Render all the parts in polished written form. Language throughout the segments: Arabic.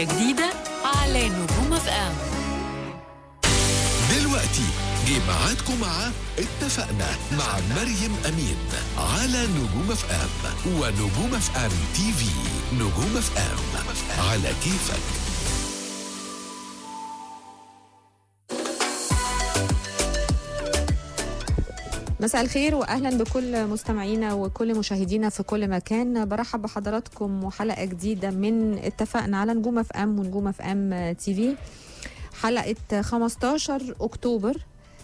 جديدة على نجوم اف ام. دلوقتي جه ميعادكم مع اتفقنا مع مريم أمين على نجوم اف ام ونجوم اف ام تي في. نجوم اف ام على كيفك. مساء الخير واهلا بكل مستمعينا وكل مشاهدينا في كل مكان. برحب بحضراتكم وحلقه جديده من اتفقنا على نجوم اف ام ونجوم اف ام تي في. حلقه 15 اكتوبر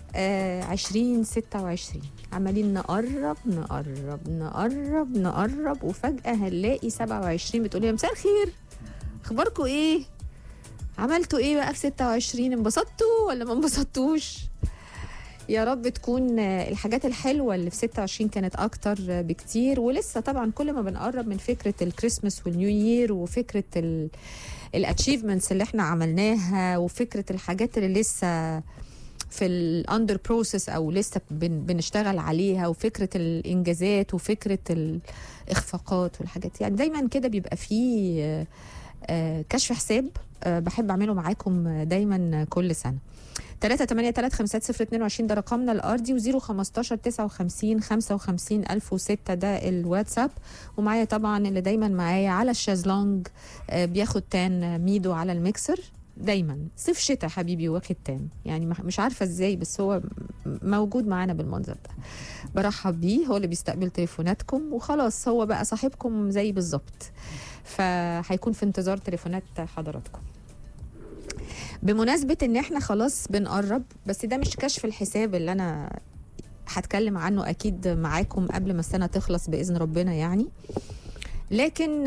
2026. عمالين نقرب نقرب نقرب نقرب وفجاه هنلاقي 27 بتقولي مساء الخير، اخباركم ايه؟ عملتوا ايه بقى في 26؟ انبسطتوا ولا ما انبسطتوش؟ يا رب تكون الحاجات الحلوة اللي في 26 كانت أكتر بكتير. ولسه طبعا كل ما بنقرب من فكرة الكريسماس والنيو يير وفكرة الاتشيفمنتس اللي احنا عملناها وفكرة الحاجات اللي لسه في الاندر بروسيس أو لسه بنشتغل عليها وفكرة الإنجازات وفكرة الإخفاقات والحاجات، يعني دايما كده بيبقى فيه كشف حساب بحب أعمله معاكم دايما كل سنة. 3835022 ده رقمنا الأرضي، و015 59 55 1006 ده الواتساب. ومعايا طبعا اللي دايما معايا على الشازلونج بياخد تان ميدو على الميكسر دايما، صيف شتاء حبيبي واخد تان، يعني مش عارفة ازاي بس هو موجود معانا بالمنظر ده. برحب بيه، هو اللي بيستقبل تليفوناتكم وخلاص، هو بقى صاحبكم زي بالظبط، فهيكون في انتظار تليفونات حضراتكم. بمناسبة ان احنا خلاص بنقرب، بس ده مش كشف الحساب اللي انا هتكلم عنه اكيد معاكم قبل ما السنة تخلص بإذن ربنا يعني، لكن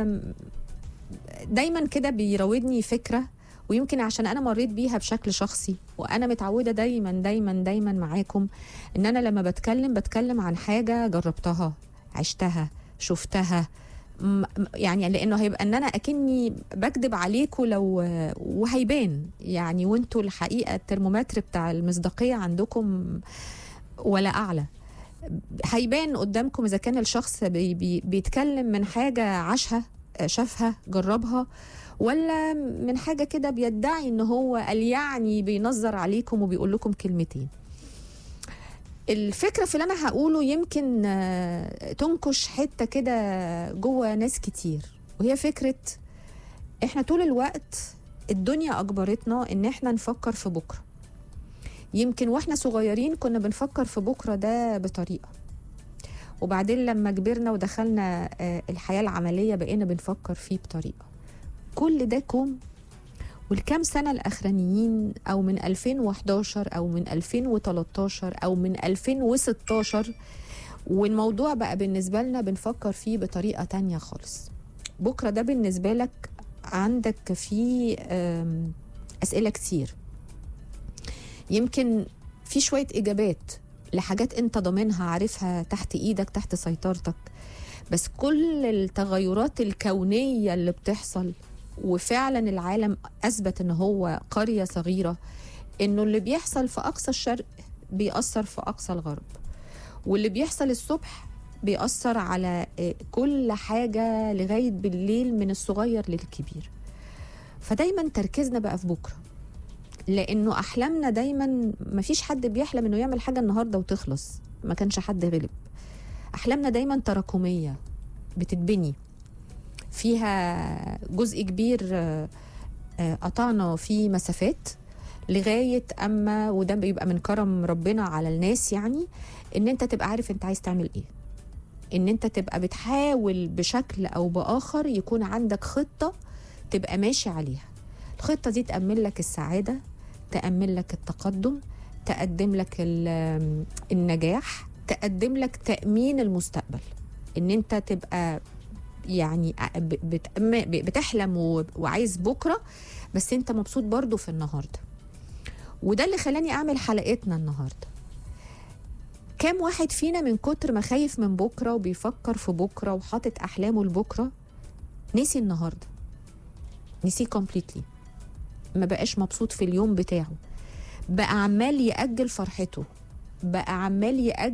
دايما كده بيراودني فكرة، ويمكن عشان انا مريت بيها بشكل شخصي وانا متعودة دايما دايما دايما معاكم ان انا لما بتكلم عن حاجة جربتها عشتها شفتها، يعني لانه هيبقى ان انا اكني بكذب عليكم لو وهيبان يعني، وانتوا الحقيقه الترمومتر بتاع المصداقيه عندكم ولا اعلى، هيبان قدامكم اذا كان الشخص بيتكلم من حاجه عاشها شافها جربها، ولا من حاجه كده بيدعي ان هو قال يعني بينظر عليكم وبيقول لكم كلمتين. الفكرة في اللي أنا هقوله يمكن تنكش حتة كده جوه ناس كتير، وهي فكرة إحنا طول الوقت الدنيا أجبرتنا إن إحنا نفكر في بكرة. يمكن وإحنا صغيرين كنا بنفكر في بكرة ده بطريقة، وبعدين لما كبرنا ودخلنا الحياة العملية بقينا بنفكر فيه بطريقة. كل ده كوم، والكام سنة الأخرانيين أو من 2011 أو من 2013 أو من 2016 والموضوع بقى بالنسبة لنا بنفكر فيه بطريقة تانية خالص. بكرة ده بالنسبة لك عندك فيه أسئلة كتير، يمكن في شوية إجابات لحاجات أنت ضامنها عارفها تحت إيدك تحت سيطرتك، بس كل التغيرات الكونية اللي بتحصل، وفعلا العالم أثبت إن هو قرية صغيرة، إنه اللي بيحصل في أقصى الشرق بيأثر في أقصى الغرب، واللي بيحصل الصبح بيأثر على كل حاجة لغاية بالليل من الصغير للكبير. فدايما تركيزنا بقى في بكرة، لأنه أحلامنا دايما مفيش حد بيحلم إنه يعمل حاجة النهاردة وتخلص، ما كانش حد غلب. أحلامنا دايما تراكمية بتتبني فيها جزء كبير قطعنا فيه مسافات لغاية أما، وده بيبقى من كرم ربنا على الناس يعني، إن أنت تبقى عارف أنت عايز تعمل إيه، إن أنت تبقى بتحاول بشكل أو بآخر يكون عندك خطة تبقى ماشي عليها. الخطة دي تأمن لك السعادة، تأمن لك التقدم، تقدم لك النجاح، تقدم لك تأمين المستقبل، إن أنت تبقى يعني بتحلم وعايز بكرة بس انت مبسوط برضو في النهاردة. وده اللي خلاني اعمل حلقتنا النهاردة. كام واحد فينا من كتر ما خايف من بكرة وبيفكر في بكرة وحاطط احلامه لبكرة نسي النهاردة، نسي كومبليتلي، ما بقاش مبسوط في اليوم بتاعه، بقى عمال يأجل فرحته، بقى عمال يأجل